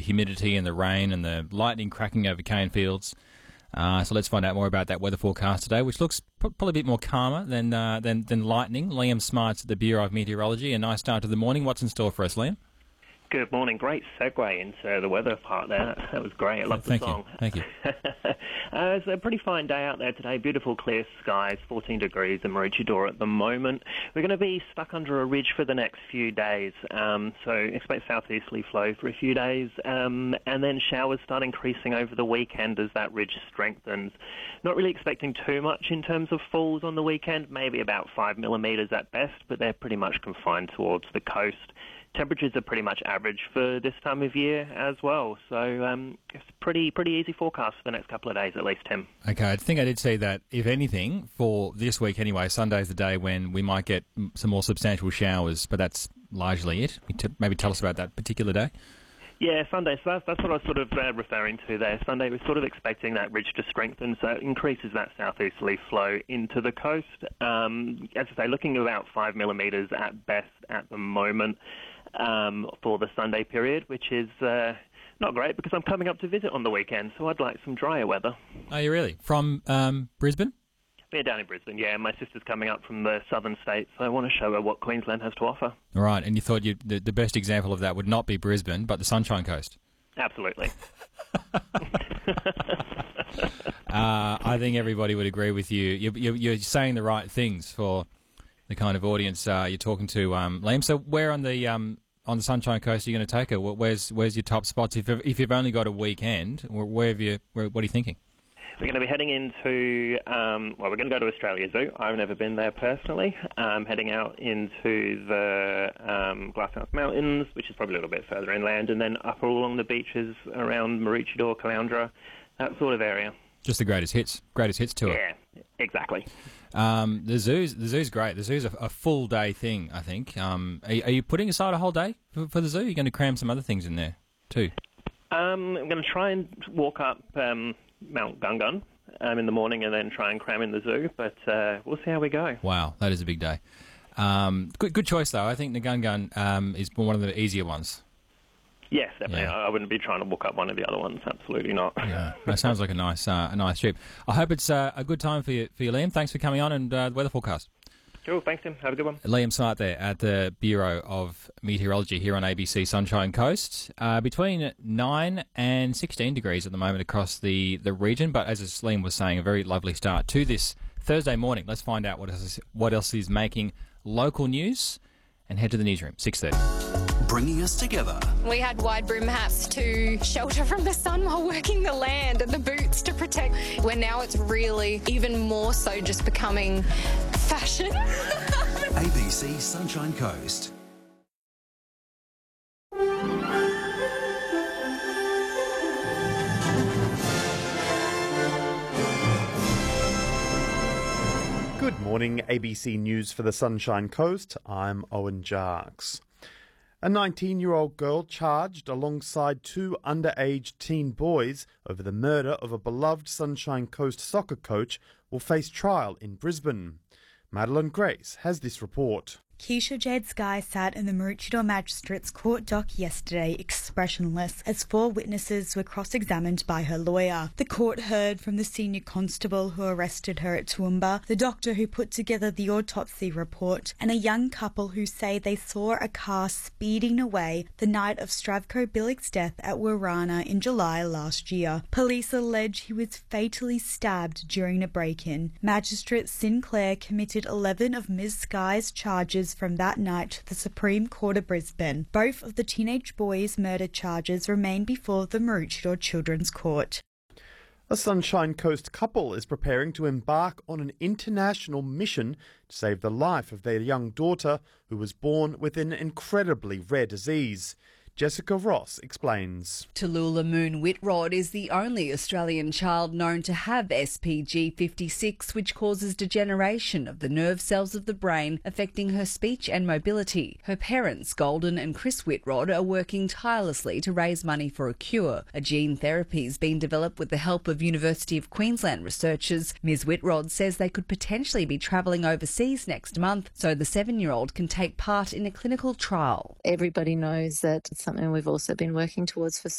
humidity and the rain and the lightning cracking over cane fields. So let's find out more about that weather forecast today, which looks probably a bit more calmer than lightning. Liam Smart's at the Bureau of Meteorology. A nice start to the morning. What's in store for us, Liam? Good morning. Great segue into the weather part there. That was great. I love the song. Thank you. It's a pretty fine day out there today. Beautiful clear skies, 14 degrees in Maroochydore at the moment. We're going to be stuck under a ridge for the next few days. So expect southeasterly flow for a few days. And then showers start increasing over the weekend as that ridge strengthens. Not really expecting too much in terms of falls on the weekend, maybe about 5 millimetres at best, but they're pretty much confined towards the coast. Temperatures are pretty much average for this time of year as well, so it's pretty easy forecast for the next couple of days at least, Tim. Okay, I think I did see that, if anything, for this week anyway, Sunday's the day when we might get some more substantial showers, but that's largely it. Maybe tell us about that particular day. Yeah, Sunday, so that's what I was sort of referring to there. Sunday, we're sort of expecting that ridge to strengthen, so it increases that southeasterly flow into the coast. As I say, looking at about 5 millimetres at best at the moment for the Sunday period, which is not great because I'm coming up to visit on the weekend, so I'd like some drier weather. Are you really? From Brisbane? Yeah, down in Brisbane, yeah. My sister's coming up from the southern states, so I want to show her what Queensland has to offer. Right, and you thought the best example of that would not be Brisbane, but the Sunshine Coast? Absolutely. I think everybody would agree with you. You're saying the right things for the kind of audience you're talking to, Liam. So where on the Sunshine Coast are you going to take her? Where's your top spots? If you've only got a weekend, what are you thinking? We're going to be heading into, we're going to go to Australia Zoo. I've never been there personally. Heading out into the Glasshouse Mountains, which is probably a little bit further inland, and then up along the beaches around Maroochydore, Caloundra, that sort of area. Just the greatest hits tour. Yeah, exactly. The zoo's great. The zoo's a full day thing, I think. Are you putting aside a whole day for the zoo? You're going to cram some other things in there too? I'm going to try and walk up Mount Gungun in the morning and then try and cram in the zoo, but we'll see how we go. Wow, that is a big day. Good choice, though. I think the Gungun is one of the easier ones. Yes, definitely. Yeah. I wouldn't be trying to walk up one of the other ones. Absolutely not. Yeah, that sounds like a nice trip. I hope it's a good time for you, Liam. Thanks for coming on and the weather forecast. Cool, thanks, Tim. Have a good one. Liam Smart there at the Bureau of Meteorology here on ABC Sunshine Coast. Between 9 and 16 degrees at the moment across the region, but as Liam was saying, a very lovely start to this Thursday morning. Let's find out what else is making local news and head to the newsroom, 6:30. Bringing us together. We had wide brim hats to shelter from the sun while working the land and the boots to protect. Where now it's really even more so just becoming fashion. ABC Sunshine Coast. Good morning, ABC News for the Sunshine Coast. I'm Owen Jarks. A 19-year-old girl charged alongside two underage teen boys over the murder of a beloved Sunshine Coast soccer coach will face trial in Brisbane. Madeline Grace has this report. Keisha Jade Sky sat in the Maroochydore Magistrates Court dock yesterday expressionless as four witnesses were cross-examined by her lawyer. The court heard from the senior constable who arrested her at Toowoomba, the doctor who put together the autopsy report, and a young couple who say they saw a car speeding away the night of Stravko Bilic's death at Warana in July last year. Police allege he was fatally stabbed during a break-in. Magistrate Sinclair committed 11 of Ms. Sky's charges from that night to the Supreme Court of Brisbane. Both of the teenage boys' murder charges remain before the Maroochydore Children's Court. A Sunshine Coast couple is preparing to embark on an international mission to save the life of their young daughter, who was born with an incredibly rare disease. Jessica Ross explains. Tallulah Moon Whitrod is the only Australian child known to have SPG 56, which causes degeneration of the nerve cells of the brain, affecting her speech and mobility. Her parents, Golden and Chris Whitrod, are working tirelessly to raise money for a cure. A gene therapy is being developed with the help of University of Queensland researchers. Ms. Whitrod says they could potentially be travelling overseas next month so the 7-year-old can take part in a clinical trial. Everybody knows that it's something we've also been working towards for